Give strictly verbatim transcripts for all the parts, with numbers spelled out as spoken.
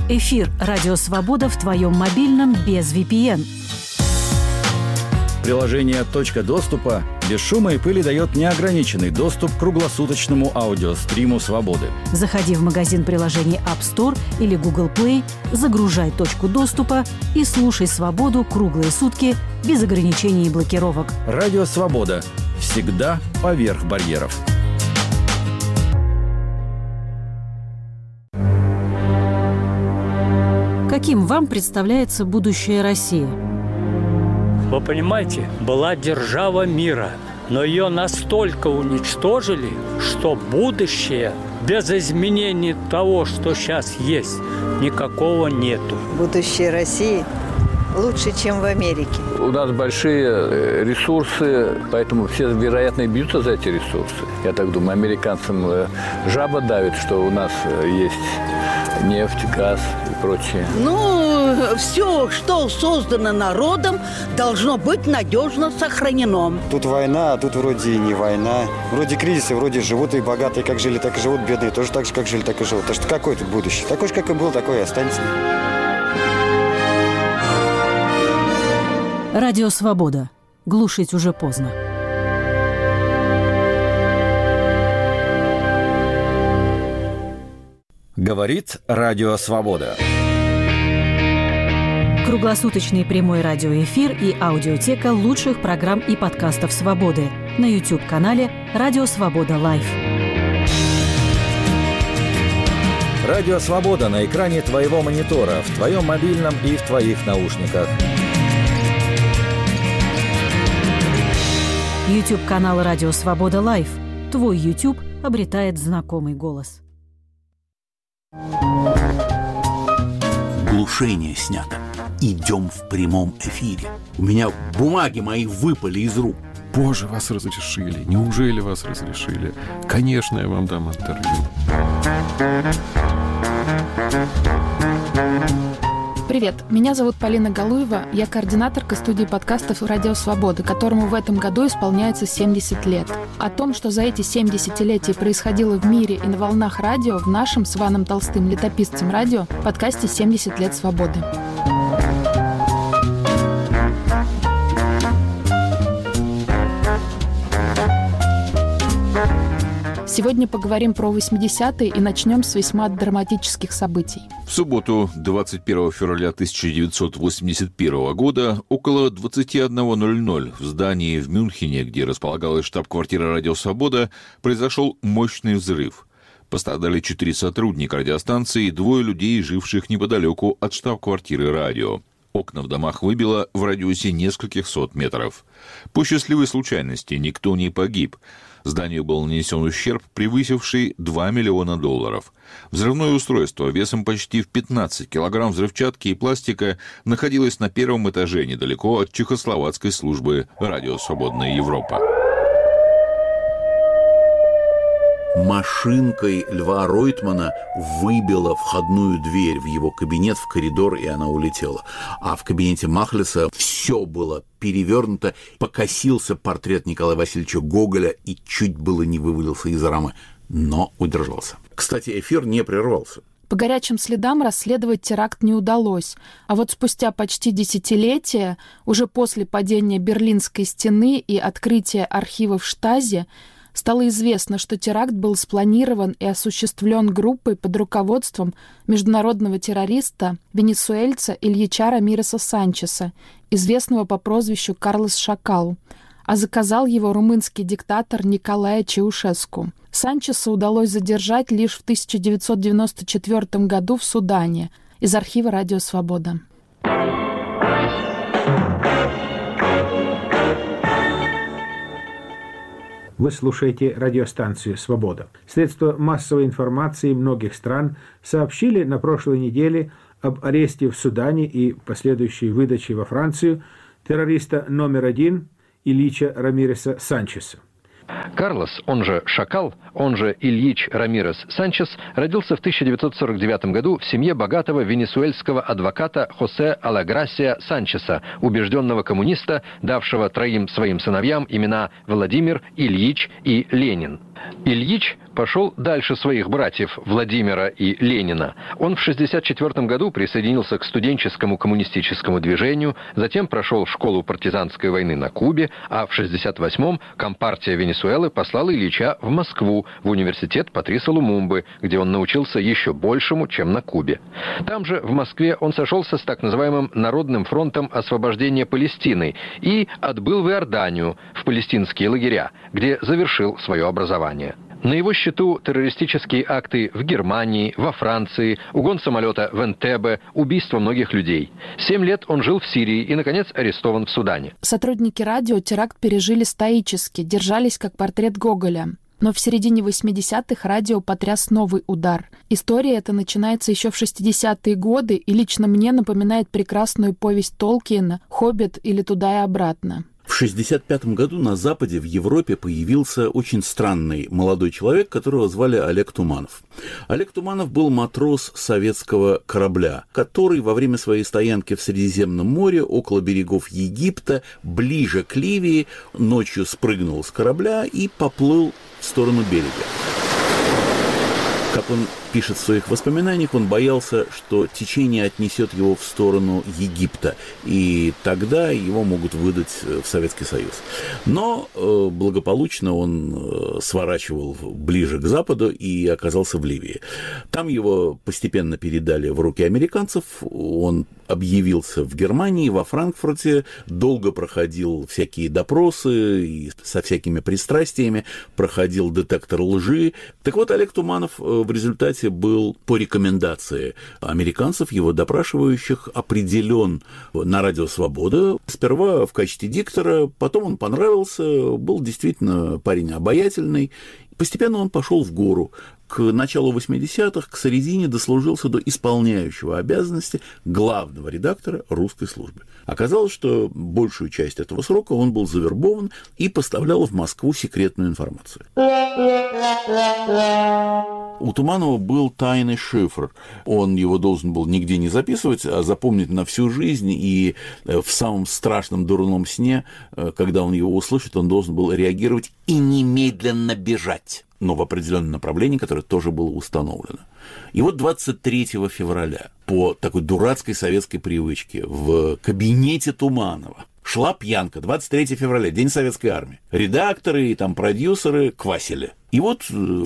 Эфир «Радио Свобода» в твоем мобильном без ви пи эн. Приложение «Точка доступа» без шума и пыли дает неограниченный доступ к круглосуточному аудиостриму «Свободы». Заходи в магазин приложений App Store или Google Play, загружай «Точку доступа» и слушай «Свободу» круглые сутки без ограничений и блокировок. Радио «Свобода». Всегда поверх барьеров. Каким вам представляется будущее России? Вы понимаете, была держава мира, но ее настолько уничтожили, что будущее без изменений того, что сейчас есть, никакого нету. Будущее России лучше, чем в Америке. У нас большие ресурсы, поэтому все, вероятно, и бьются за эти ресурсы. Я так думаю, американцам жаба давит, что у нас есть нефть, газ и прочее. Ну, все, что создано народом, должно быть надежно сохранено. Тут война, а тут вроде и не война. Вроде кризисы, вроде живут и богатые, как жили, так и живут, бедные тоже так же, как жили, так и живут. Так что какое тут будущее? Такое же, как и был, такое и останется. Радио «Свобода». Глушить уже поздно. Говорит Радио Свобода. Круглосуточный прямой радиоэфир и аудиотека лучших программ и подкастов «Свободы» на YouTube-канале «Радио Свобода Лайв». Радио Свобода на экране твоего монитора, в твоем мобильном и в твоих наушниках. YouTube-канал «Радио Свобода Лайв». Твой YouTube обретает знакомый голос. Глушение снято. Идем в прямом эфире. У меня бумаги мои выпали из рук. Боже, вас разрешили. Неужели вас разрешили? Конечно, я вам дам интервью. Привет, меня зовут Полина Галуева, я координаторка студии подкастов «Радио Свобода», которому в этом году исполняется семьдесят лет. О том, что за эти семь десятилетий происходило в мире и на волнах радио, в нашем с Иваном Толстым, летописцем радио, подкасте «семьдесят лет свободы». Сегодня поговорим про восьмидесятые и начнем с весьма драматических событий. В субботу, двадцать первого февраля тысяча девятьсот восемьдесят первого года, около двадцать одна ноль ноль в здании в Мюнхене, где располагалась штаб-квартира «Радио Свобода», произошел мощный взрыв. Пострадали четыре сотрудника радиостанции и двое людей, живших неподалеку от штаб-квартиры радио. Окна в домах выбило в радиусе нескольких сот метров. По счастливой случайности никто не погиб. Зданию был нанесен ущерб, превысивший два миллиона долларов. Взрывное устройство весом почти в пятнадцать килограмм взрывчатки и пластика находилось на первом этаже недалеко от чехословацкой службы «Радио Свободная Европа». Машинкой Льва Ройтмана выбила входную дверь в его кабинет, в коридор, и она улетела. А в кабинете Махлиса все было перевернуто, покосился портрет Николая Васильевича Гоголя и чуть было не вывалился из рамы, но удержался. Кстати, эфир не прервался. По горячим следам расследовать теракт не удалось, а вот спустя почти десятилетие, уже после падения Берлинской стены и открытия архивов Штази, стало известно, что теракт был спланирован и осуществлен группой под руководством международного террориста, венесуэльца Ильича Рамиреса Санчеса, известного по прозвищу Карлос Шакал, а заказал его румынский диктатор Николай Чаушеску. Санчеса удалось задержать лишь в тысяча девятьсот девяносто четвёртом году в Судане. Из архива «Радио Свобода». Вы слушаете радиостанцию «Свобода». Средства массовой информации многих стран сообщили на прошлой неделе об аресте в Судане и последующей выдаче во Францию террориста номер один Ильича Рамиреса Санчеса. Карлос, он же Шакал, он же Ильич Рамирес Санчес, родился в тысяча девятьсот сорок девятом году в семье богатого венесуэльского адвоката Хосе Алаграсия Санчеса, убежденного коммуниста, давшего троим своим сыновьям имена Владимир, Ильич и Ленин. Ильич пошел дальше своих братьев Владимира и Ленина. Он в шестьдесят четвёртом году присоединился к студенческому коммунистическому движению, затем прошел школу партизанской войны на Кубе, а в шестьдесят восьмом Компартия Венесуэлы послала Ильича в Москву, в университет Патриса Лумумбы, где он научился еще большему, чем на Кубе. Там же, в Москве, он сошелся с так называемым Народным фронтом освобождения Палестины и отбыл в Иорданию, в палестинские лагеря, где завершил свое образование. На его счету террористические акты в Германии, во Франции, угон самолета в Энтебе, убийство многих людей. Семь лет он жил в Сирии и, наконец, арестован в Судане. Сотрудники радио теракт пережили стоически, держались как портрет Гоголя. Но в середине восьмидесятых радио потряс новый удар. История эта начинается еще в шестидесятые годы и лично мне напоминает прекрасную повесть Толкиена «Хоббит» или «Туда и обратно». В шестьдесят пятом году на Западе, в Европе, появился очень странный молодой человек, которого звали Олег Туманов. Олег Туманов был матрос советского корабля, который во время своей стоянки в Средиземном море, около берегов Египта, ближе к Ливии, ночью спрыгнул с корабля и поплыл в сторону берега. Как он пишет в своих воспоминаниях, он боялся, что течение отнесет его в сторону Египта, и тогда его могут выдать в Советский Союз. Но э, благополучно он э, сворачивал ближе к западу и оказался в Ливии. Там его постепенно передали в руки американцев, он объявился в Германии, во Франкфурте, долго проходил всякие допросы и со всякими пристрастиями, проходил детектор лжи. Так вот, Олег Туманов в результате был по рекомендации американцев, его допрашивающих, определен на Радио Свобода. Сперва в качестве диктора, потом он понравился, был действительно парень обаятельный. Постепенно он пошел в гору. К началу восьмидесятых, к середине дослужился до исполняющего обязанности главного редактора русской службы. Оказалось, что большую часть этого срока он был завербован и поставлял в Москву секретную информацию. У Туманова был тайный шифр. Он его должен был нигде не записывать, а запомнить на всю жизнь. И в самом страшном дурном сне, когда он его услышит, он должен был реагировать и немедленно бежать, но в определенном направлении, которое тоже было установлено. И вот двадцать третьего февраля по такой дурацкой советской привычке в кабинете Туманова шла пьянка. двадцать третьего февраля, День Советской Армии. Редакторы и там продюсеры квасили. И вот,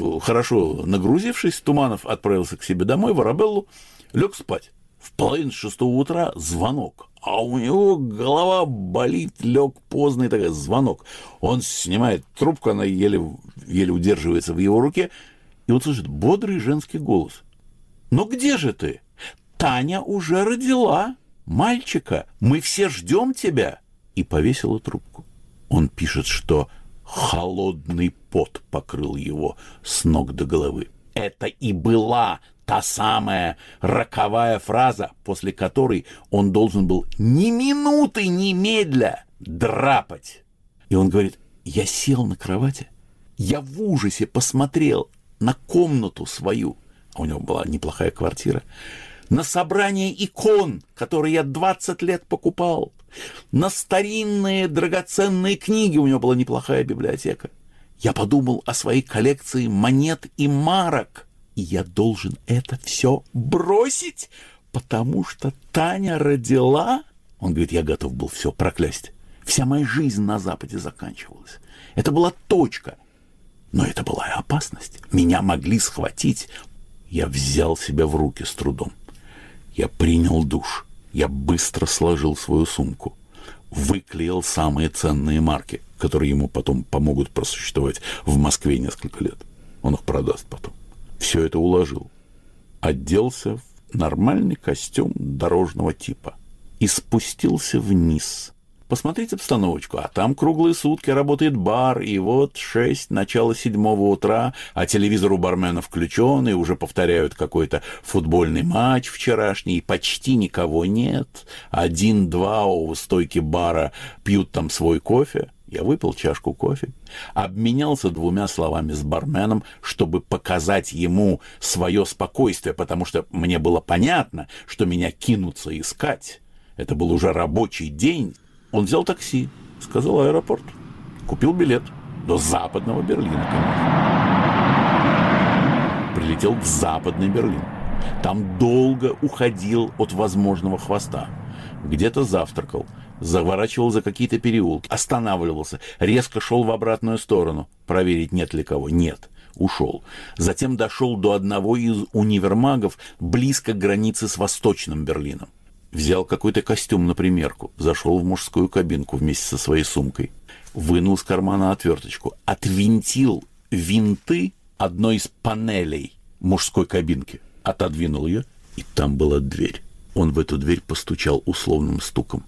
хорошо нагрузившись, Туманов отправился к себе домой, в Арабеллу, лег спать. В половине шестого утра звонок. А у него голова болит, лег поздно, и такой звонок. Он снимает трубку, она еле, еле удерживается в его руке, и он слышит бодрый женский голос. «Ну где же ты? Таня уже родила мальчика. Мы все ждем тебя». И повесила трубку. Он пишет, что холодный пот покрыл его с ног до головы. Это и была та самая роковая фраза, после которой он должен был ни минуты немедля драпать. И он говорит: я сел на кровати, я в ужасе посмотрел на комнату свою, а у него была неплохая квартира, на собрание икон, которые я двадцать лет покупал, на старинные драгоценные книги, у него была неплохая библиотека. Я подумал о своей коллекции монет и марок, и я должен это все бросить, потому что Таня родила. Он говорит: я готов был все проклясть. Вся моя жизнь на Западе заканчивалась. Это была точка. Но это была и опасность. Меня могли схватить. Я взял себя в руки с трудом. Я принял душ. Я быстро сложил свою сумку. Выклеил самые ценные марки, которые ему потом помогут просуществовать в Москве несколько лет. Он их продаст потом. Все это уложил. Оделся в нормальный костюм дорожного типа и спустился вниз. Посмотрите обстановочку, а там круглые сутки работает бар, и вот шесть, начало седьмого утра, а телевизор у бармена включен, и уже повторяют какой-то футбольный матч вчерашний, и почти никого нет. Один-два у стойки бара пьют там свой кофе. Я выпил чашку кофе, обменялся двумя словами с барменом, чтобы показать ему свое спокойствие, потому что мне было понятно, что меня кинутся искать. Это был уже рабочий день. Он взял такси, сказал аэропорт, купил билет до западного Берлина, конечно. прилетел в Западный Берлин. Там долго уходил от возможного хвоста. Где-то завтракал, заворачивал за какие-то переулки, останавливался, резко шел в обратную сторону, проверить, нет ли кого. Нет, ушел. Затем дошел до одного из универмагов близко к границе с Восточным Берлином. Взял какой-то костюм на примерку, зашел в мужскую кабинку вместе со своей сумкой, вынул из кармана отверточку, отвинтил винты одной из панелей мужской кабинки, отодвинул ее, и там была дверь. Он в эту дверь постучал условным стуком.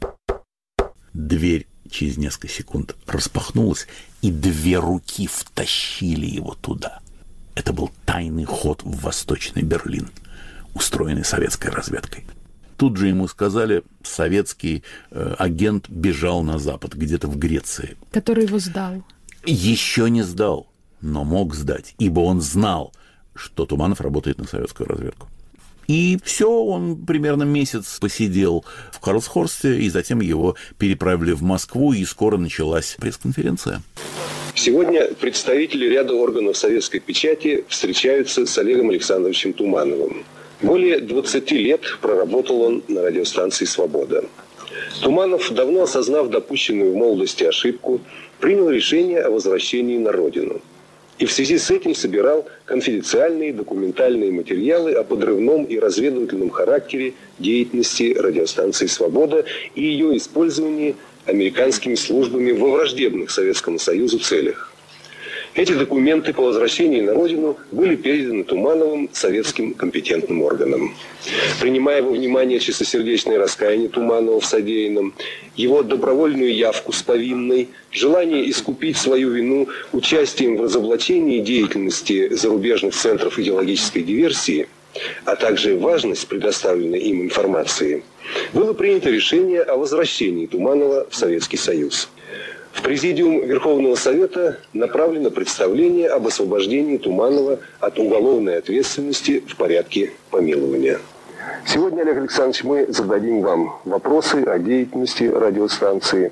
Дверь через несколько секунд распахнулась, и две руки втащили его туда. Это был тайный ход в Восточный Берлин, устроенный советской разведкой. Тут же ему сказали, советский э, агент бежал на Запад, где-то в Греции. Который его сдал. Еще не сдал, но мог сдать, ибо он знал, что Туманов работает на советскую разведку. И все, он примерно месяц посидел в Карлсхорсте, и затем его переправили в Москву, и скоро началась пресс-конференция. Сегодня представители ряда органов советской печати встречаются с Олегом Александровичем Тумановым. Более двадцати лет проработал он на радиостанции «Свобода». Туманов, давно осознав допущенную в молодости ошибку, принял решение о возвращении на родину. И в связи с этим собирал конфиденциальные документальные материалы о подрывном и разведывательном характере деятельности радиостанции «Свобода» и ее использовании американскими службами во враждебных Советскому Союзу целях. Эти документы по возвращении на родину были переданы Тумановым советским компетентным органам. Принимая во внимание чистосердечное раскаяние Туманова в содеянном, его добровольную явку с повинной, желание искупить свою вину участием в разоблачении деятельности зарубежных центров идеологической диверсии, а также важность предоставленной им информации, было принято решение о возвращении Туманова в Советский Союз. В Президиум Верховного Совета направлено представление об освобождении Туманова от уголовной ответственности в порядке помилования. Сегодня, Олег Александрович, мы зададим вам вопросы о деятельности радиостанции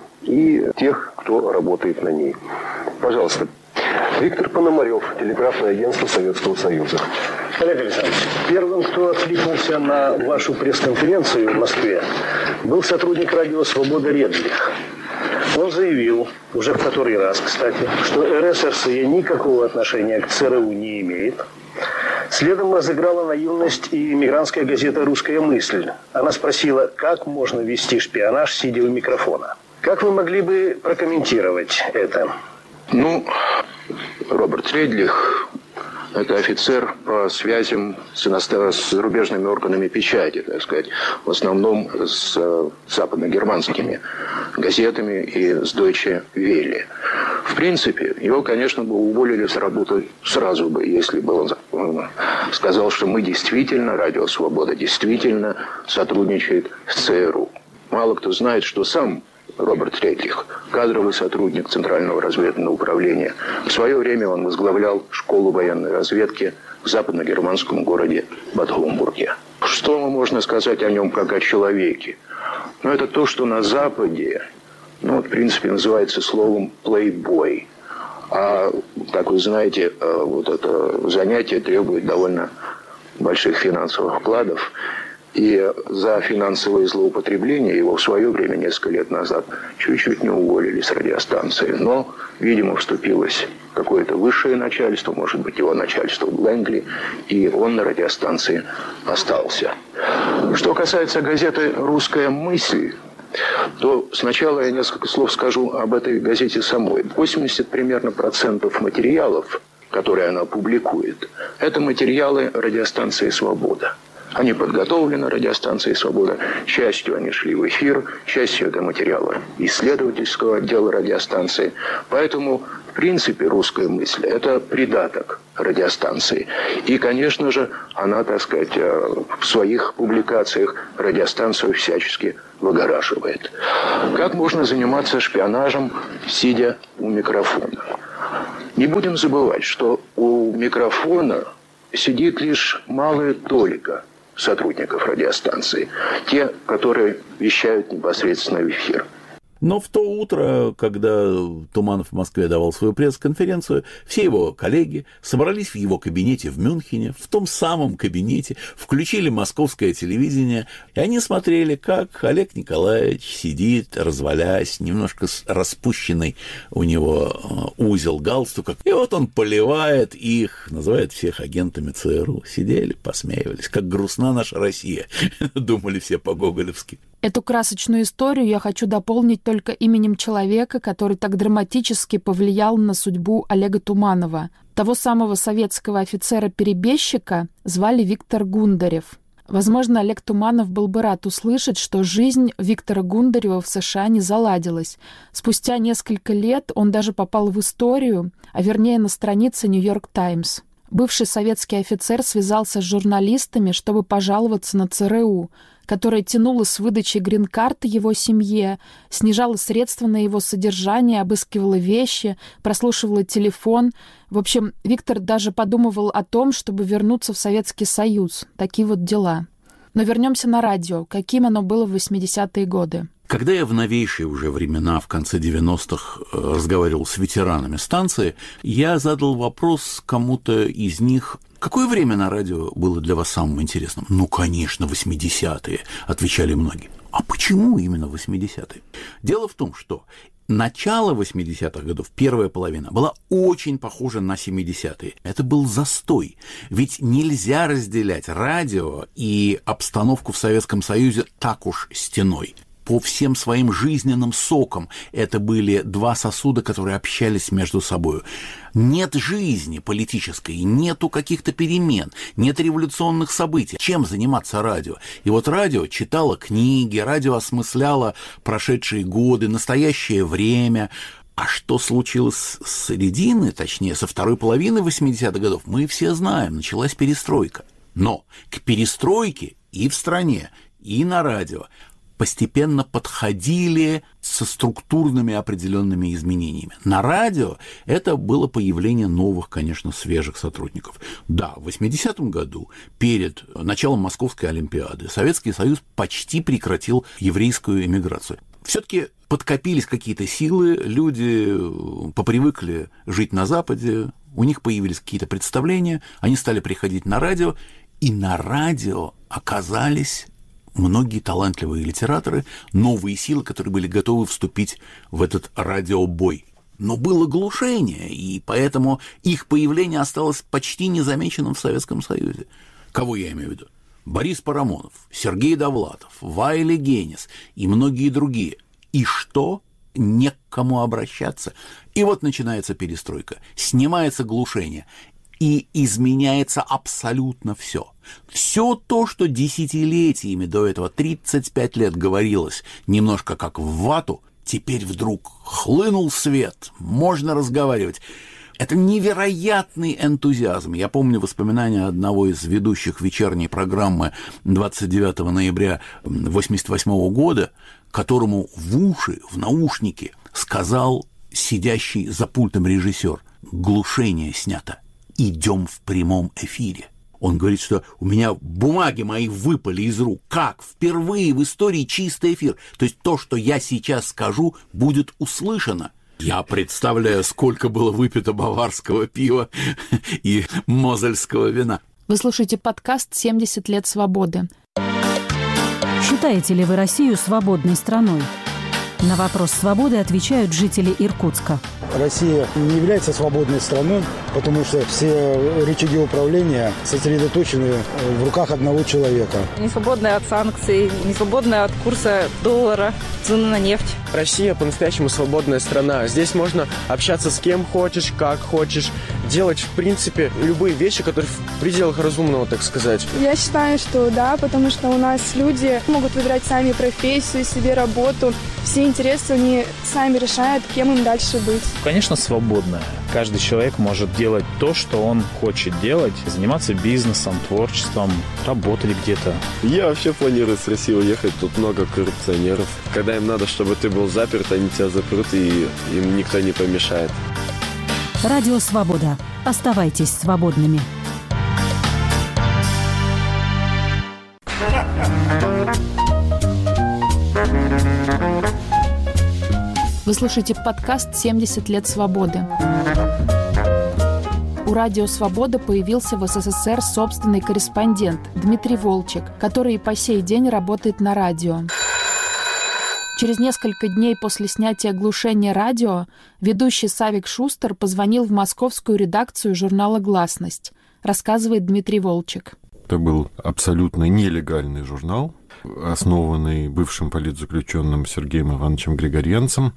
и тех, кто работает на ней. Пожалуйста. Виктор Пономарев, телеграфное агентство Советского Союза. Олег Александрович, первым, кто откликнулся на вашу пресс-конференцию в Москве, был сотрудник радио «Свобода» Редлих. Он заявил, уже в который раз, кстати, что РСРСЕ никакого отношения к ЦРУ не имеет. Следом разыграла наивность и мигрантская газета «Русская мысль». Она спросила, как можно вести шпионаж, сидя у микрофона. Как вы могли бы прокомментировать это? Ну, Роберт Редлих – это офицер по связям с, иностран... с зарубежными органами печати, так сказать, в основном с западно-германскими газетами и с Deutsche Welle. В принципе, его, конечно, бы уволили с работы сразу бы, если бы он сказал, что мы действительно, Радио Свобода действительно сотрудничает с ЦРУ. Мало кто знает, что сам Роберт Редлих, кадровый сотрудник Центрального разведывательного управления. В свое время он возглавлял школу военной разведки в западно-германском городе Бад Гомбурге. Что можно сказать о нем как о человеке? Ну, это то, что на Западе, ну, в принципе, называется словом «плейбой». А, как вы знаете, вот это занятие требует довольно больших финансовых вкладов. И за финансовое злоупотребление его в свое время, несколько лет назад, чуть-чуть не уволили с радиостанции. Но, видимо, вступилось какое-то высшее начальство, может быть, его начальство в Лэнгли, и он на радиостанции остался. Что касается газеты «Русская мысль», то сначала я несколько слов скажу об этой газете самой. восемьдесят примерно процентов материалов, которые она публикует, это материалы радиостанции «Свобода». Они подготовлены радиостанцией «Свобода». Частью они шли в эфир, частью это материалы исследовательского отдела радиостанции. Поэтому, в принципе, «Русская мысль» – это придаток радиостанции. И, конечно же, она, так сказать, в своих публикациях радиостанцию всячески выгораживает. Как можно заниматься шпионажем, сидя у микрофона? Не будем забывать, что у микрофона сидит лишь малая толика сотрудников радиостанции, те, которые вещают непосредственно в эфир. Но в то утро, когда Туманов в Москве давал свою пресс-конференцию, все его коллеги собрались в его кабинете в Мюнхене, в том самом кабинете, включили московское телевидение, и они смотрели, как Олег Николаевич сидит, развалясь, немножко распущенный у него узел галстука, и вот он поливает их, называет всех агентами ЦРУ. Сидели, посмеивались, как грустна наша Россия, думали все по-гоголевски. Эту красочную историю я хочу дополнить только именем человека, который так драматически повлиял на судьбу Олега Туманова. Того самого советского офицера-перебежчика звали Виктор Гундарев. Возможно, Олег Туманов был бы рад услышать, что жизнь Виктора Гундарева в США не заладилась. Спустя несколько лет он даже попал в историю, а вернее на страницы «Нью-Йорк Таймс». Бывший советский офицер связался с журналистами, чтобы пожаловаться на ЦРУ, которая тянула с выдачи грин-карты его семье, снижала средства на его содержание, обыскивала вещи, прослушивала телефон. В общем, Виктор даже подумывал о том, чтобы вернуться в Советский Союз. Такие вот дела. Но вернемся на радио. Каким оно было в восьмидесятые годы? Когда я в новейшие уже времена, в конце девяностых, разговаривал с ветеранами станции, я задал вопрос кому-то из них: какое время на радио было для вас самым интересным? Ну, конечно, восьмидесятые, отвечали многие. А почему именно восьмидесятые? Дело в том, что начало восьмидесятых годов, первая половина, была очень похожа на семидесятые. Это был застой. Ведь нельзя разделять радио и обстановку в Советском Союзе так уж стеной. По всем своим жизненным сокам это были два сосуда, которые общались между собой. Нет жизни политической, нету каких-то перемен, нет революционных событий. Чем заниматься радио? И вот радио читало книги, радио осмысляло прошедшие годы, настоящее время. А что случилось с середины, точнее, со второй половины восьмидесятых годов, мы все знаем. Началась перестройка. Но к перестройке и в стране, и на радио постепенно подходили со структурными определенными изменениями. На радио это было появление новых, конечно, свежих сотрудников. Да, в восьмидесятом году, перед началом Московской Олимпиады, Советский Союз почти прекратил еврейскую эмиграцию. Все-таки подкопились какие-то силы, люди попривыкли жить на Западе, у них появились какие-то представления, они стали приходить на радио, и на радио оказались многие талантливые литераторы, новые силы, которые были готовы вступить в этот радиобой. Но было глушение, и поэтому их появление осталось почти незамеченным в Советском Союзе. Кого я имею в виду? Борис Парамонов, Сергей Довлатов, Вайли Генис и многие другие. И что? Не к кому обращаться. И вот начинается перестройка, снимается глушение, и изменяется абсолютно все. Все то, что десятилетиями до этого, тридцать пять лет говорилось немножко как в вату, теперь вдруг хлынул свет, можно разговаривать. Это невероятный энтузиазм. Я помню воспоминания одного из ведущих вечерней программы двадцать девятого ноября восемьдесят восьмого года, которому в уши, в наушники сказал сидящий за пультом режиссер: глушение снято. Идем в прямом эфире. Он говорит, что у меня бумаги мои выпали из рук. Как? Впервые в истории чистый эфир. То есть то, что я сейчас скажу, будет услышано. Я представляю, сколько было выпито баварского пива и мозельского вина. Вы слушаете подкаст «семьдесят лет свободы». Считаете ли вы Россию свободной страной? На вопрос свободы отвечают жители Иркутска. Россия не является свободной страной, потому что все рычаги управления сосредоточены в руках одного человека. Не свободная от санкций, не свободная от курса доллара, цены на нефть. Россия по-настоящему свободная страна. Здесь можно общаться с кем хочешь, как хочешь, делать, в принципе, любые вещи, которые в пределах разумного, так сказать. Я считаю, что да, потому что у нас люди могут выбирать сами профессию, себе работу. Все интересы они сами решают, кем им дальше быть. Конечно, свободная. Каждый человек может делать то, что он хочет делать, заниматься бизнесом, творчеством, работать где-то. Я вообще планирую с России уехать, тут много коррупционеров. Когда им надо, чтобы ты был заперт, они тебя запрут, и им никто не помешает. Радио «Свобода». Оставайтесь свободными. Вы слушаете подкаст «семьдесят лет свободы». У «Радио Свобода» появился в СССР собственный корреспондент Дмитрий Волчек, который и по сей день работает на радио. Через несколько дней после снятия глушения радио ведущий Савик Шустер позвонил в московскую редакцию журнала «Гласность», рассказывает Дмитрий Волчек. Это был абсолютно нелегальный журнал, основанный бывшим политзаключенным Сергеем Ивановичем Григорьянцем.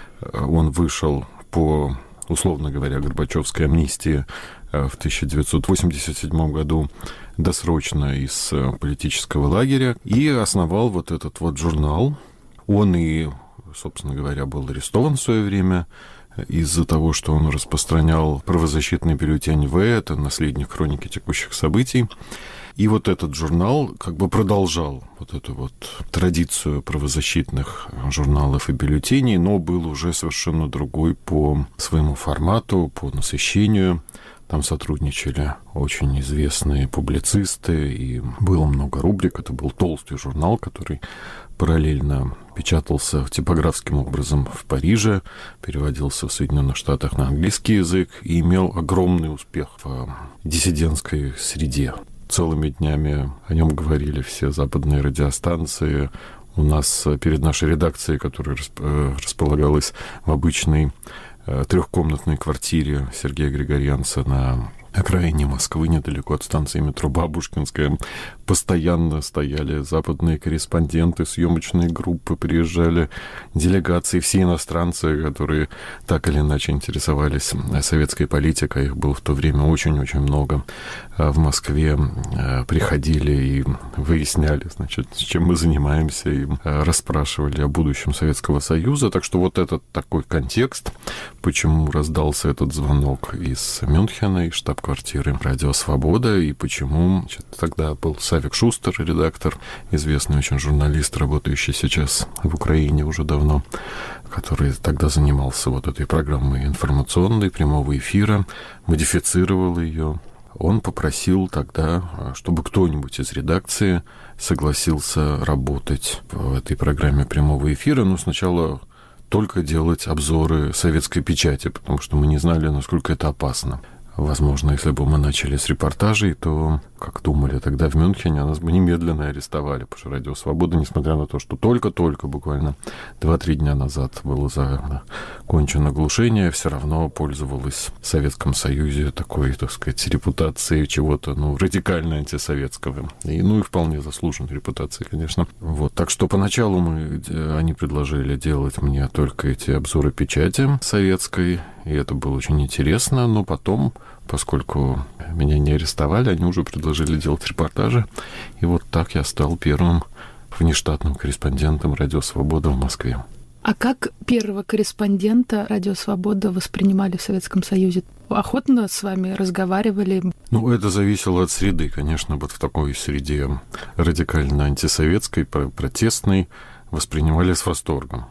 Он вышел по, условно говоря, Горбачевской амнистии в тысяча девятьсот восемьдесят седьмом году досрочно из политического лагеря и основал вот этот вот журнал. Он и, собственно говоря, был арестован в свое время из-за того, что он распространял правозащитный бюллетень «В», это «Наследник хроники текущих событий». И вот этот журнал как бы продолжал вот эту вот традицию правозащитных журналов и бюллетеней, но был уже совершенно другой по своему формату, по насыщению. Там сотрудничали очень известные публицисты, и было много рубрик. Это был толстый журнал, который параллельно печатался типографским образом в Париже, переводился в Соединенных Штатах на английский язык и имел огромный успех в диссидентской среде. Целыми днями о нем говорили все западные радиостанции. У нас перед нашей редакцией, которая располагалась в обычной трехкомнатной квартире Сергея Григорьянца на окраине Москвы, недалеко от станции метро Бабушкинская, постоянно стояли западные корреспонденты, съемочные группы, приезжали делегации, все иностранцы, которые так или иначе интересовались советской политикой, их было в то время очень-очень много, в Москве приходили и выясняли, значит, чем мы занимаемся, и расспрашивали о будущем Советского Союза. Так что вот этот такой контекст, почему раздался этот звонок из Мюнхена, из штаб-квартиры «Радио Свобода», и почему, значит, тогда был Савик Шустер, редактор, известный очень журналист, работающий сейчас в Украине уже давно, который тогда занимался вот этой программой информационной, прямого эфира, модифицировал ее. Он попросил тогда, чтобы кто-нибудь из редакции согласился работать в этой программе прямого эфира. Но сначала только делать обзоры советской печати, потому что мы не знали, насколько это опасно. Возможно, если бы мы начали с репортажей, то, как думали тогда в Мюнхене, нас бы немедленно арестовали, потому что «Радио Свобода», несмотря на то, что только-только, буквально два-три дня назад было закончено глушение, все равно пользовалась в Советском Союзе такой, так сказать, репутацией чего-то, ну, радикально антисоветского. И, ну, и вполне заслуженной репутацией, конечно. Вот. Так что поначалу мы, они предложили делать мне только эти обзоры печати советской, и это было очень интересно, но потом, поскольку меня не арестовали, они уже предложили делать репортажи, и вот так я стал первым внештатным корреспондентом «Радио Свобода» в Москве. А как первого корреспондента «Радио Свобода» воспринимали в Советском Союзе? Охотно с вами разговаривали? Ну, это зависело от среды, конечно. Вот в такой среде радикально антисоветской, протестной, воспринимали с восторгом.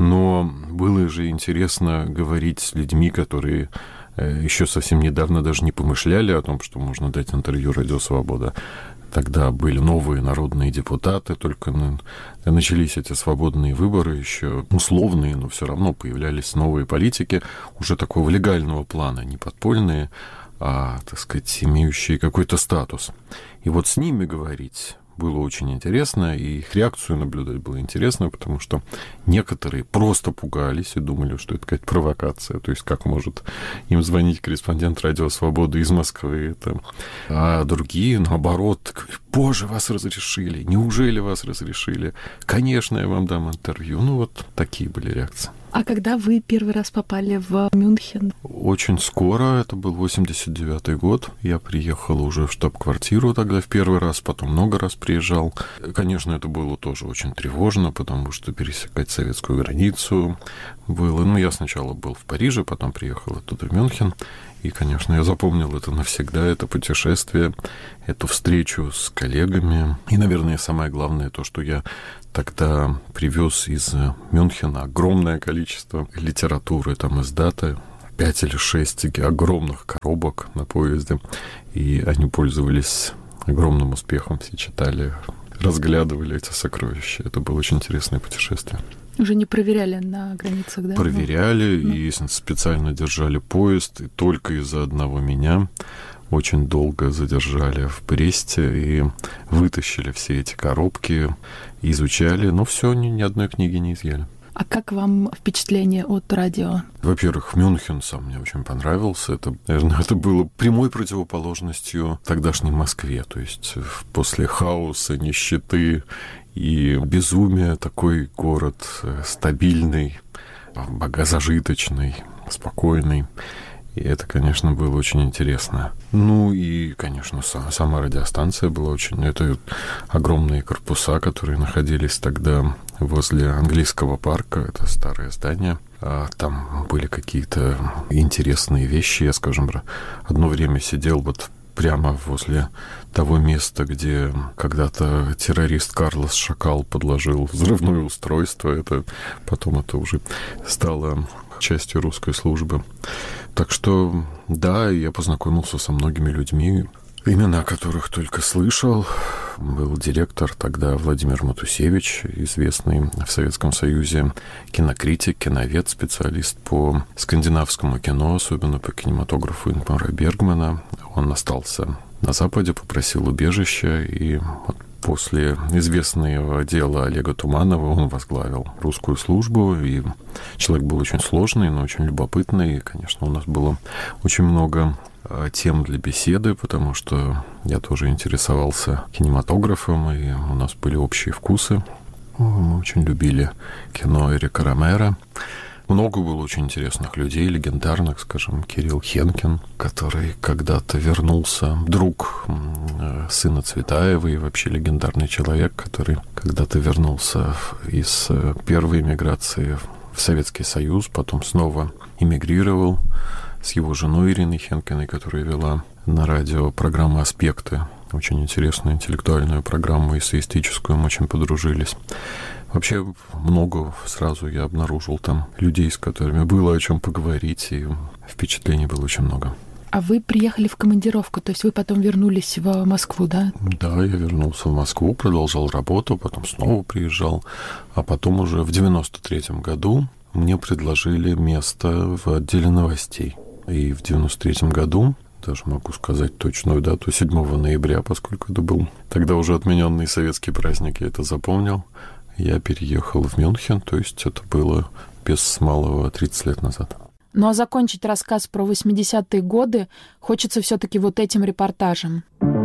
Но было же интересно говорить с людьми, которые еще совсем недавно даже не помышляли о том, что можно дать интервью «Радио Свобода». Тогда были новые народные депутаты, только начались эти свободные выборы, еще условные, но все равно появлялись новые политики, уже такого легального плана, не подпольные, а, так сказать, имеющие какой-то статус. И вот с ними говорить было очень интересно, и их реакцию наблюдать было интересно, потому что некоторые просто пугались и думали, что это какая-то провокация, то есть как может им звонить корреспондент «Радио Свободы» из Москвы, там. А другие, наоборот, боже, вас разрешили, неужели вас разрешили, конечно, я вам дам интервью. Ну вот такие были реакции. А когда вы первый раз попали в Мюнхен? Очень скоро, это был восемьдесят девятый год. Я приехал уже в штаб-квартиру тогда в первый раз, потом много раз приезжал. Конечно, это было тоже очень тревожно, потому что пересекать советскую границу было. Ну, я сначала был в Париже, потом приехал оттуда в Мюнхен. И, конечно, я запомнил это навсегда, это путешествие, эту встречу с коллегами. И, наверное, самое главное то, что я тогда привез из Мюнхена огромное количество литературы, там из даты, пять или шесть огромных коробок на поезде. И они пользовались огромным успехом, все читали разглядывали эти сокровища. Это было очень интересное путешествие. Уже не проверяли на границах, да? Проверяли, ну. и специально держали поезд, и только из-за одного меня очень долго задержали в Бресте и вытащили все эти коробки, изучали, но все, ни, ни одной книги не изъяли. А как вам впечатление от радио? Во-первых, Мюнхен сам мне очень понравился. Это, наверное, это было прямой противоположностью тогдашней Москве. То есть после хаоса, нищеты и безумия такой город стабильный, богозажиточный, спокойный. И это, конечно, было очень интересно. Ну и, конечно, сама радиостанция была очень... Это огромные корпуса, которые находились тогда возле английского парка. Это старое здание. Там были какие-то интересные вещи. Я, скажем, одно время сидел вот прямо возле того места, где когда-то террорист Карлос Шакал подложил взрывное устройство. Это потом это уже стало частью русской службы. Так что, да, я познакомился со многими людьми, имена которых только слышал. Был директор тогда Владимир Матусевич, известный в Советском Союзе кинокритик, киновед, специалист по скандинавскому кино, особенно по кинематографу Ингмара Бергмана. Он остался на Западе, попросил убежища, и вот после известного дела Олега Туманова он возглавил русскую службу, и человек был очень сложный, но очень любопытный, и, конечно, у нас было очень много тем для беседы, потому что я тоже интересовался кинематографом, и у нас были общие вкусы. Мы очень любили кино Эрика Ромеро. Много было очень интересных людей, легендарных, скажем, Кирилл Хенкин, который когда-то вернулся, друг сына Цветаева и вообще легендарный человек, который когда-то вернулся из первой эмиграции в Советский Союз, потом снова эмигрировал с его женой Ириной Хенкиной, которая вела на радио программу «Аспекты», очень интересную интеллектуальную программу, эссеистическую, мы очень подружились. Вообще много сразу я обнаружил там людей, с которыми было о чем поговорить, и впечатлений было очень много. А вы приехали в командировку, то есть вы потом вернулись в Москву, да? Да, я вернулся в Москву, продолжал работу, потом снова приезжал, а потом уже в девяносто третьем году мне предложили место в отделе новостей. И в девяносто третьем году, даже могу сказать точную дату, седьмого ноября, поскольку это был тогда уже отмененный советский праздник, я это запомнил, я переехал в Мюнхен, то есть это было без малого тридцать лет назад. Ну а закончить рассказ про восьмидесятые годы хочется все-таки вот этим репортажем.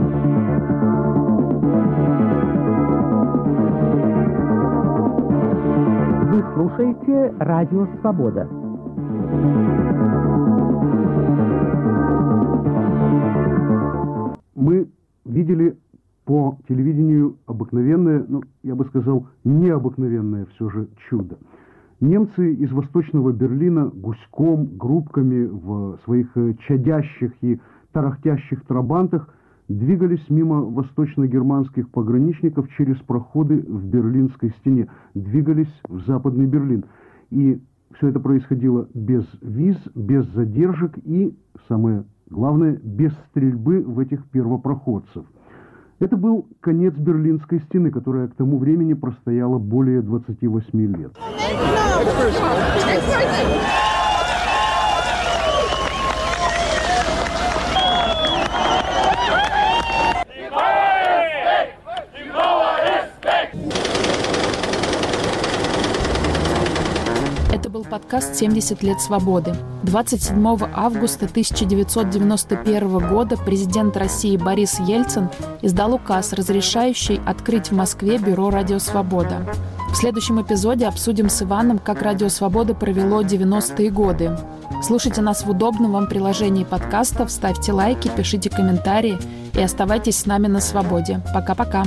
Вы слушаете «Радио Свобода». Мы видели по телевидению обыкновенное, ну, я бы сказал, необыкновенное все же чудо. Немцы из Восточного Берлина гуськом, группками в своих чадящих и тарахтящих трабантах двигались мимо восточно-германских пограничников через проходы в Берлинской стене, двигались в Западный Берлин. И все это происходило без виз, без задержек и, самое главное, без стрельбы в этих первопроходцев. Это был конец Берлинской стены, которая к тому времени простояла более двадцати восьми лет. Это был подкаст «семьдесят лет свободы». двадцать седьмого августа тысяча девятьсот девяносто первого года президент России Борис Ельцин издал указ, разрешающий открыть в Москве бюро «Радио Свобода». В следующем эпизоде обсудим с Иваном, как «Радио Свобода» провело девяностые годы. Слушайте нас в удобном вам приложении подкастов, ставьте лайки, пишите комментарии и оставайтесь с нами на свободе. Пока-пока.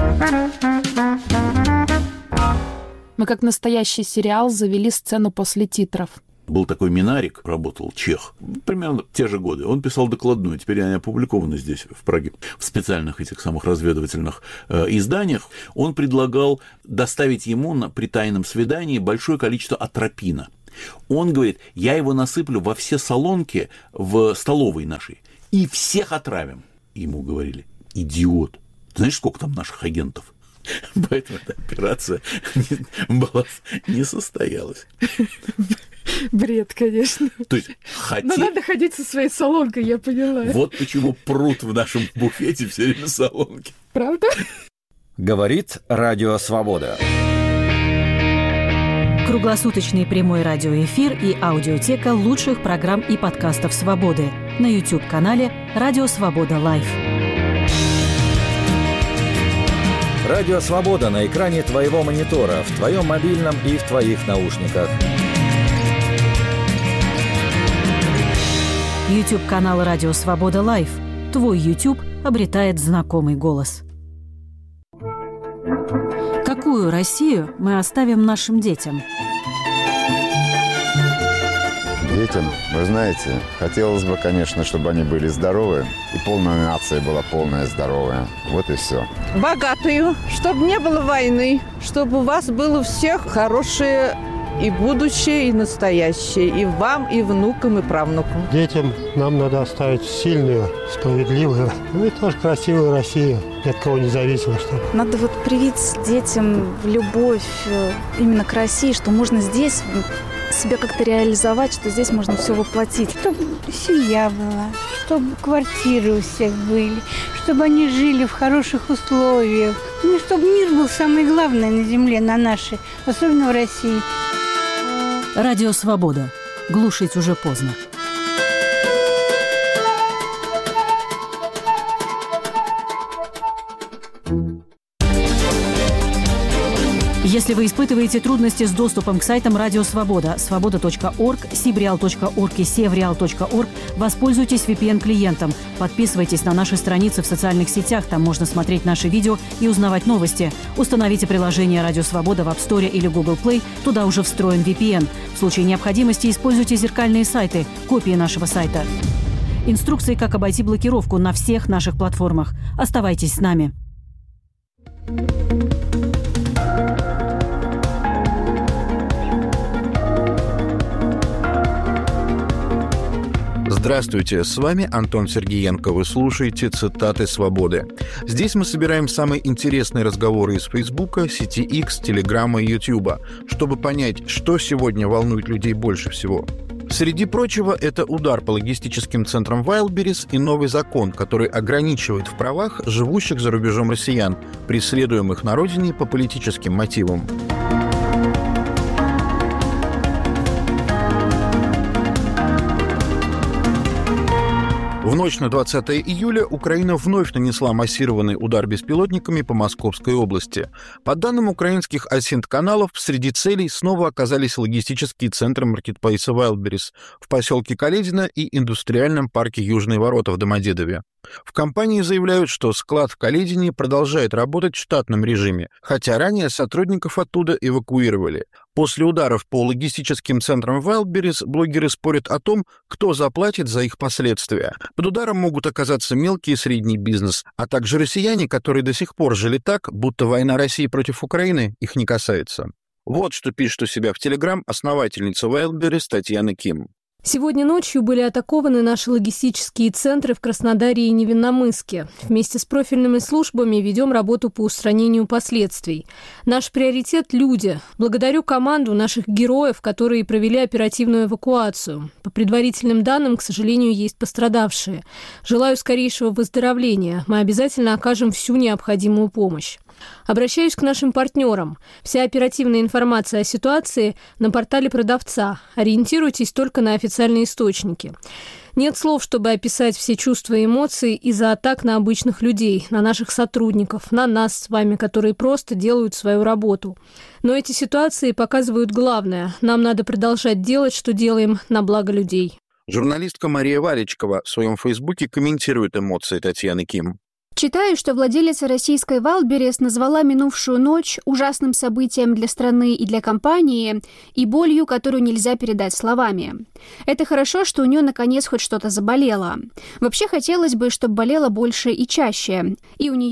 Мы, как настоящий сериал, завели сцену после титров. Был такой Минарик, работал чех, примерно те же годы. Он писал докладную, теперь они опубликованы здесь, в Праге, в специальных этих самых разведывательных э, изданиях. Он предлагал доставить ему на, при тайном свидании большое количество атропина. Он говорит, я его насыплю во все солонки в столовой нашей и всех отравим. Ему говорили, идиот, ты знаешь, сколько там наших агентов? Поэтому эта операция была, не состоялась. Бред, конечно. То есть, хотеть... Но надо ходить со своей солонкой, я поняла. Вот почему прут в нашем буфете все время солонки. Правда? Говорит Радио Свобода. Круглосуточный прямой радиоэфир и аудиотека лучших программ и подкастов «Свободы» на YouTube-канале «Радио Свобода Лайв». Радио Свобода на экране твоего монитора, в твоем мобильном и в твоих наушниках. YouTube-канал «Радио Свобода Лайв». Твой YouTube обретает знакомый голос. Какую Россию мы оставим нашим детям? Детям, вы знаете, хотелось бы, конечно, чтобы они были здоровы, и полная нация была полная здоровая. Вот и все. Богатую, чтобы не было войны, чтобы у вас было у всех хорошее и будущее, и настоящее, и вам, и внукам, и правнукам. Детям нам надо оставить сильную, справедливую, ну и тоже красивую Россию, ни от кого не зависимо. Что... Надо вот привить детям любовь именно к России, что можно здесь себя как-то реализовать, что здесь можно все воплотить. Чтобы семья была, чтобы квартиры у всех были, чтобы они жили в хороших условиях. Ну, чтобы мир был самое главное на земле, на нашей, особенно в России. Радио Свобода. Глушить уже поздно. Если вы испытываете трудности с доступом к сайтам Радио Свобода, свобода точка орг, сибреал точка орг и севреал точка орг, воспользуйтесь ви пи эн-клиентом. Подписывайтесь на наши страницы в социальных сетях, там можно смотреть наши видео и узнавать новости. Установите приложение Радио Свобода в App Store или Google Play, туда уже встроен ви пи эн. В случае необходимости используйте зеркальные сайты, копии нашего сайта. Инструкции, как обойти блокировку на всех наших платформах. Оставайтесь с нами. Здравствуйте, с вами Антон Сергеенко. Вы слушаете «Цитаты свободы». Здесь мы собираем самые интересные разговоры из Фейсбука, сети X, Телеграма и Ютьюба, чтобы понять, что сегодня волнует людей больше всего. Среди прочего, это удар по логистическим центрам Wildberries и новый закон, который ограничивает в правах живущих за рубежом россиян, преследуемых на родине по политическим мотивам. В ночь на двадцатое июля Украина вновь нанесла массированный удар беспилотниками по Московской области. По данным украинских осинт-каналов, среди целей снова оказались логистические центры маркетплейса Wildberries в поселке Каледино и индустриальном парке Южные ворота в Домодедове. В компании заявляют, что склад в Каледине продолжает работать в штатном режиме, хотя ранее сотрудников оттуда эвакуировали. После ударов по логистическим центрам Wildberries блогеры спорят о том, кто заплатит за их последствия. Под ударом могут оказаться мелкий и средний бизнес, а также россияне, которые до сих пор жили так, будто война России против Украины их не касается. Вот что пишет у себя в Телеграм основательница Wildberries Татьяна Ким. Сегодня ночью были атакованы наши логистические центры в Краснодаре и Невинномысске. Вместе с профильными службами ведем работу по устранению последствий. Наш приоритет – люди. Благодарю команду наших героев, которые провели оперативную эвакуацию. По предварительным данным, к сожалению, есть пострадавшие. Желаю скорейшего выздоровления. Мы обязательно окажем всю необходимую помощь. Обращаюсь к нашим партнерам. Вся оперативная информация о ситуации на портале продавца. Ориентируйтесь только на официальные источники. Нет слов, чтобы описать все чувства и эмоции из-за атак на обычных людей, на наших сотрудников, на нас с вами, которые просто делают свою работу. Но эти ситуации показывают главное. Нам надо продолжать делать, что делаем, на благо людей. Журналистка Мария Валичкова в своем фейсбуке комментирует эмоции Татьяны Ким. Читаю, что владелица российской Wildberries назвала минувшую ночь ужасным событием для страны и для компании и болью, которую нельзя передать словами. Это хорошо, что у нее наконец хоть что-то заболело. Вообще хотелось бы, чтобы болело больше и чаще. И у нее,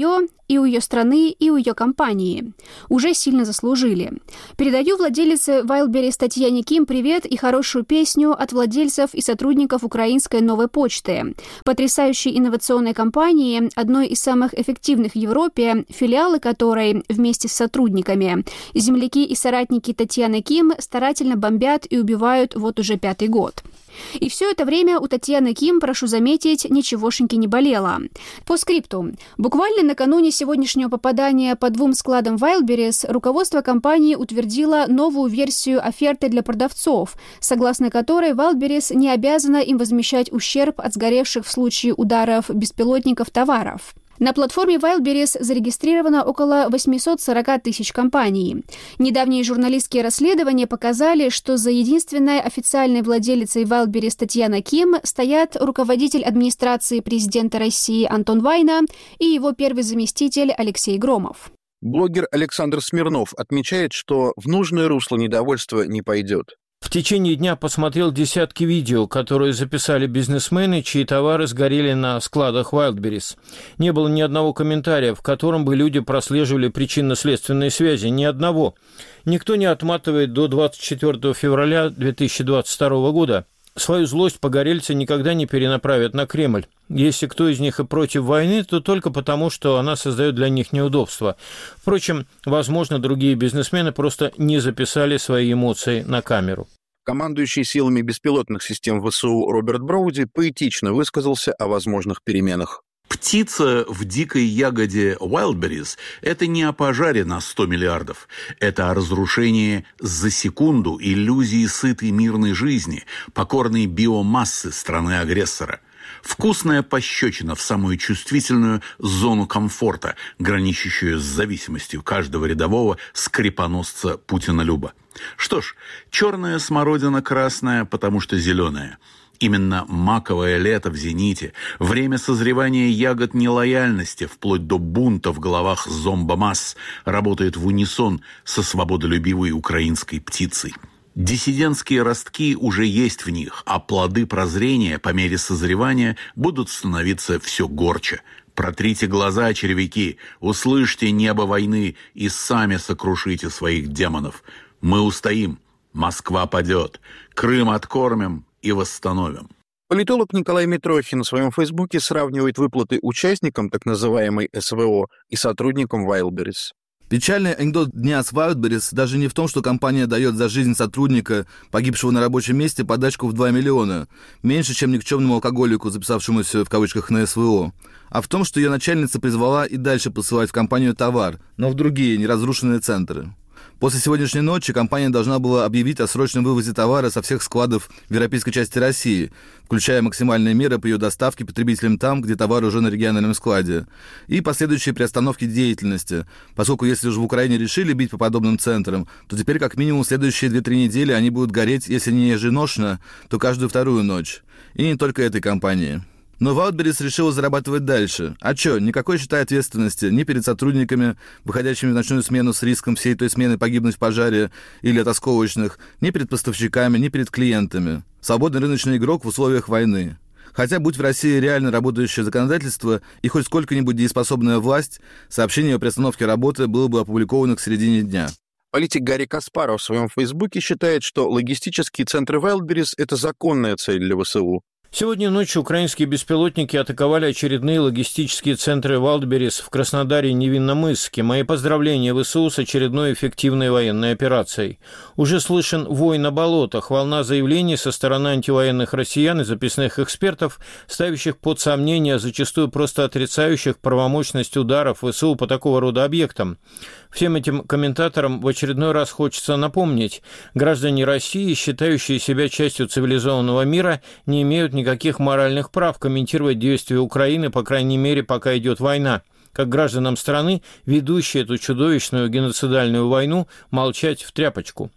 и у ее страны, и у ее компании. Уже сильно заслужили. Передаю владелице Wildberries Татьяне Ким привет и хорошую песню от владельцев и сотрудников украинской новой почты. Потрясающей инновационной компании, одной из самых эффективных в Европе, филиалы которой вместе с сотрудниками земляки и соратники Татьяны Ким старательно бомбят и убивают вот уже пятый год. И все это время у Татьяны Ким, прошу заметить, ничегошеньки не болело. По скрипту. Буквально накануне сегодняшнего попадания по двум складам Wildberries руководство компании утвердило новую версию оферты для продавцов, согласно которой Wildberries не обязана им возмещать ущерб от сгоревших в случае ударов беспилотников товаров. На платформе Wildberries зарегистрировано около восемьсот сорок тысяч компаний. Недавние журналистские расследования показали, что за единственной официальной владелицей Wildberries Татьяна Ким стоят руководитель администрации президента России Антон Вайна и его первый заместитель Алексей Громов. Блогер Александр Смирнов отмечает, что в нужное русло недовольство не пойдет. В течение дня посмотрел десятки видео, которые записали бизнесмены, чьи товары сгорели на складах Wildberries. Не было ни одного комментария, в котором бы люди прослеживали причинно-следственные связи. Ни одного. Никто не отматывает до двадцать четвёртого февраля две тысячи двадцать второго года. Свою злость погорельцы никогда не перенаправят на Кремль. Если кто из них и против войны, то только потому, что она создает для них неудобства. Впрочем, возможно, другие бизнесмены просто не записали свои эмоции на камеру. Командующий силами беспилотных систем ВСУ Роберт Броуди поэтично высказался о возможных переменах. Птица в дикой ягоде Wildberries – это не о пожаре на сто миллиардов. Это о разрушении за секунду иллюзии сытой мирной жизни, покорной биомассы страны-агрессора. Вкусная пощечина в самую чувствительную зону комфорта, граничащую с зависимостью каждого рядового скрепоносца Путина-люба. Что ж, черная смородина красная, потому что зеленая. Именно маковое лето в зените, время созревания ягод нелояльности, вплоть до бунта в головах зомбомасс, работает в унисон со свободолюбивой украинской птицей. Диссидентские ростки уже есть в них, а плоды прозрения по мере созревания будут становиться все горче. Протрите глаза, червяки, услышьте небо войны и сами сокрушите своих демонов. Мы устоим, Москва падет, Крым откормим и восстановим. Политолог Николай Митрохин в своем фейсбуке сравнивает выплаты участникам так называемой СВО и сотрудникам Wildberries. Печальный анекдот дня с Wildberries даже не в том, что компания дает за жизнь сотрудника, погибшего на рабочем месте, подачку в два миллиона, меньше, чем никчемному алкоголику, записавшемуся в кавычках на СВО, а в том, что ее начальница призвала и дальше посылать в компанию товар, но в другие, неразрушенные центры. После сегодняшней ночи компания должна была объявить о срочном вывозе товара со всех складов в европейской части России, включая максимальные меры по ее доставке потребителям там, где товар уже на региональном складе, и последующие приостановки деятельности, поскольку если уже в Украине решили бить по подобным центрам, то теперь как минимум следующие две-три недели они будут гореть, если не еженочно, то каждую вторую ночь. И не только этой компании. Но Wildberries решила зарабатывать дальше. А чё, никакой, считай, ответственности ни перед сотрудниками, выходящими в ночную смену с риском всей той смены погибнуть в пожаре или от осколочных, ни перед поставщиками, ни перед клиентами. Свободный рыночный игрок в условиях войны. Хотя, будь в России реально работающее законодательство и хоть сколько-нибудь дееспособная власть, сообщение о приостановке работы было бы опубликовано к середине дня. Политик Гарри Каспаров в своем фейсбуке считает, что логистические центры Wildberries – это законная цель для ВСУ. Сегодня ночью украинские беспилотники атаковали очередные логистические центры Wildberries в Краснодаре и Невинномысске. Мои поздравления ВСУ с очередной эффективной военной операцией. Уже слышен вой на болотах, волна заявлений со стороны антивоенных россиян и записных экспертов, ставящих под сомнение, зачастую просто отрицающих правомощность ударов ВСУ по такого рода объектам. Всем этим комментаторам в очередной раз хочется напомнить, граждане России, считающие себя частью цивилизованного мира, не имеют никаких моральных прав комментировать действия Украины, по крайней мере, пока идет война. Как гражданам страны, ведущие эту чудовищную геноцидальную войну, молчать в тряпочку.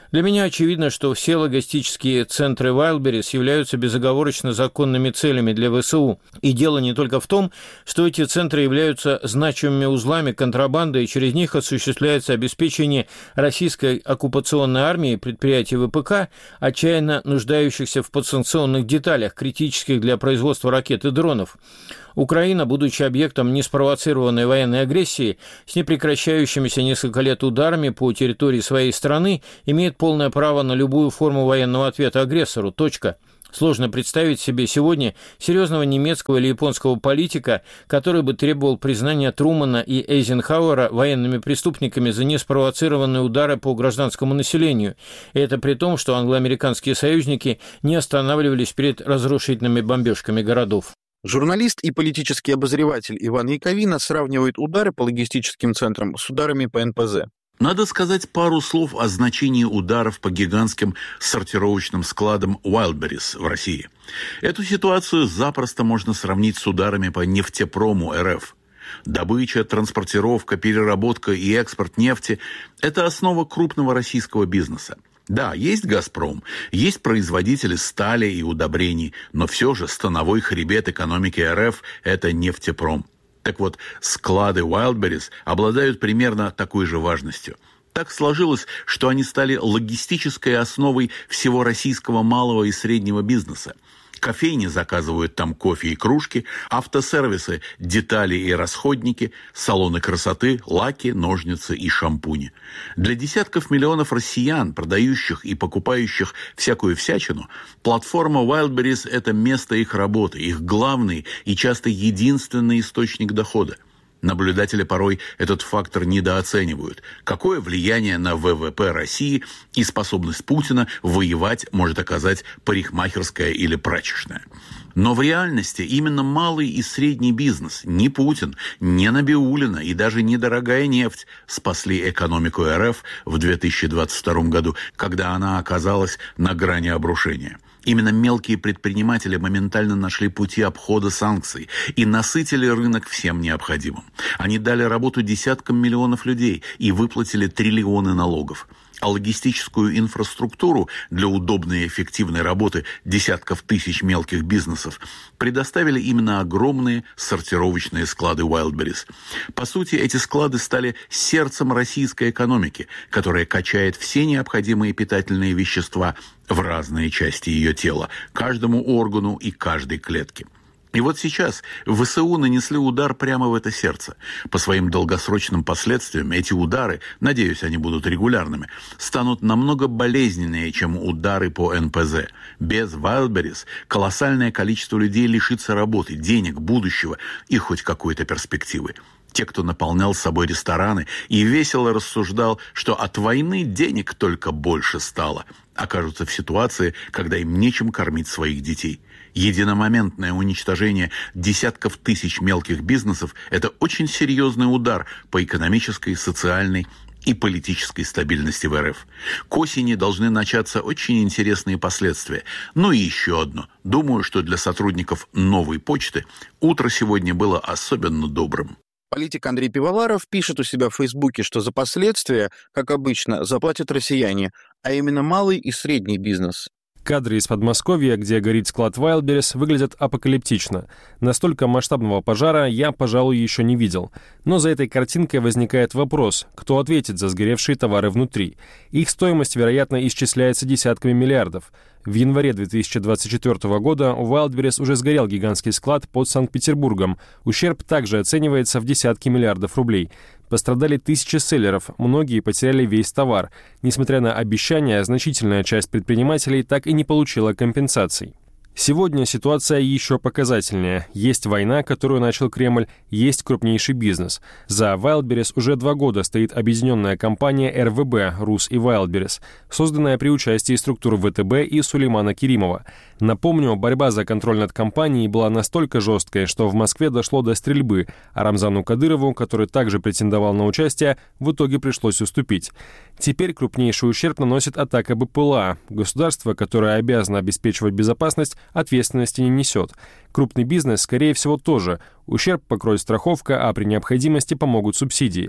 Для меня очевидно, что все логистические центры Wildberries являются безоговорочно законными целями для ВСУ. И дело не только в том, что эти центры являются значимыми узлами контрабанды, и через них осуществляется обеспечение российской оккупационной армии и предприятий ВПК, отчаянно нуждающихся в подсанкционных деталях, критических для производства ракет и дронов. Украина, будучи объектом неспровоцированной военной агрессии, с непрекращающимися несколько лет ударами по территории своей страны, имеет полное право на любую форму военного ответа агрессору. Точка. Сложно представить себе сегодня серьезного немецкого или японского политика, который бы требовал признания Трумана и Эйзенхауэра военными преступниками за неспровоцированные удары по гражданскому населению. И это при том, что англо-американские союзники не останавливались перед разрушительными бомбежками городов. Журналист и политический обозреватель Иван Яковина сравнивает удары по логистическим центрам с ударами по эн пэ зэ. Надо сказать пару слов о значении ударов по гигантским сортировочным складам Wildberries в России. Эту ситуацию запросто можно сравнить с ударами по нефтепрому эр эф. Добыча, транспортировка, переработка и экспорт нефти – это основа крупного российского бизнеса. Да, есть «Газпром», есть производители стали и удобрений, но все же становой хребет экономики эр эф – это нефтепром. Так вот, склады Wildberries обладают примерно такой же важностью. Так сложилось, что они стали логистической основой всего российского малого и среднего бизнеса. Кофейни заказывают там кофе и кружки, автосервисы – детали и расходники, салоны красоты – лаки, ножницы и шампуни. Для десятков миллионов россиян, продающих и покупающих всякую всячину, платформа Wildberries – это место их работы, их главный и часто единственный источник дохода. Наблюдатели порой этот фактор недооценивают. Какое влияние на вэ вэ пэ России и способность Путина воевать может оказать парикмахерская или прачечная. Но в реальности именно малый и средний бизнес, не Путин, не Набиуллина и даже недорогая нефть спасли экономику эр эф в две тысячи двадцать втором году, когда она оказалась на грани обрушения. Именно мелкие предприниматели моментально нашли пути обхода санкций и насытили рынок всем необходимым. Они дали работу десяткам миллионов людей и выплатили триллионы налогов. А логистическую инфраструктуру для удобной и эффективной работы десятков тысяч мелких бизнесов предоставили именно огромные сортировочные склады Wildberries. По сути, эти склады стали сердцем российской экономики, которая качает все необходимые питательные вещества в разные части ее тела, каждому органу и каждой клетке. И вот сейчас вэ эс у нанесли удар прямо в это сердце. По своим долгосрочным последствиям эти удары, надеюсь, они будут регулярными, станут намного болезненнее, чем удары по эн пэ зэ. Без Wildberries колоссальное количество людей лишится работы, денег, будущего и хоть какой-то перспективы. Те, кто наполнял собой рестораны и весело рассуждал, что от войны денег только больше стало, окажутся в ситуации, когда им нечем кормить своих детей. Единомоментное уничтожение десятков тысяч мелких бизнесов – это очень серьезный удар по экономической, социальной и политической стабильности в эр эф. К осени должны начаться очень интересные последствия. Ну и еще одно. Думаю, что для сотрудников «Новой почты» утро сегодня было особенно добрым. Политик Андрей Пивоваров пишет у себя в Фейсбуке, что за последствия, как обычно, заплатят россияне, а именно малый и средний бизнес. Кадры из Подмосковья, где горит склад Wildberries, выглядят апокалиптично. Настолько масштабного пожара я, пожалуй, еще не видел. Но за этой картинкой возникает вопрос, кто ответит за сгоревшие товары внутри. Их стоимость, вероятно, исчисляется десятками миллиардов. В январе две тысячи двадцать четвёртого года у Wildberries уже сгорел гигантский склад под Санкт-Петербургом. Ущерб также оценивается в десятки миллиардов рублей. Пострадали тысячи селлеров, многие потеряли весь товар. Несмотря на обещания, значительная часть предпринимателей так и не получила компенсаций. Сегодня ситуация еще показательнее. Есть война, которую начал Кремль, есть крупнейший бизнес. За Wildberries уже два года стоит объединенная компания эр вэ бэ «Рус» и Wildberries, созданная при участии структур вэ тэ бэ и Сулеймана Керимова. Напомню, борьба за контроль над компанией была настолько жесткой, что в Москве дошло до стрельбы, а Рамзану Кадырову, который также претендовал на участие, в итоге пришлось уступить. Теперь крупнейший ущерб наносит атака бэ пэ эл а. Государство, которое обязано обеспечивать безопасность, ответственности не несет. Крупный бизнес, скорее всего, тоже. Ущерб покроет страховка, а при необходимости помогут субсидии.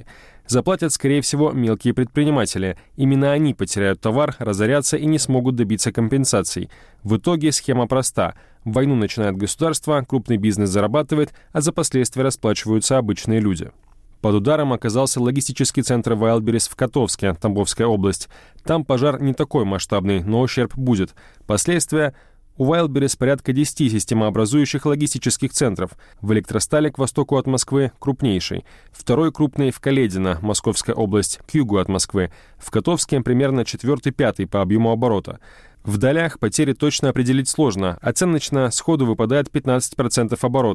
Заплатят, скорее всего, мелкие предприниматели. Именно они потеряют товар, разорятся и не смогут добиться компенсаций. В итоге схема проста. Войну начинает государство, крупный бизнес зарабатывает, а за последствия расплачиваются обычные люди. Под ударом оказался логистический центр Wildberries в Котовске, Тамбовская область. Там пожар не такой масштабный, но ущерб будет. Последствия: у Wildberries порядка десяти системообразующих логистических центров. В Электростале к востоку от Москвы крупнейший. Второй крупный в Каледино, Московская область, к югу от Москвы. В Котовске примерно четвертый-пятый по объему оборота. В долях потери точно определить сложно. Оценочно сходу выпадает пятнадцать процентов оборота.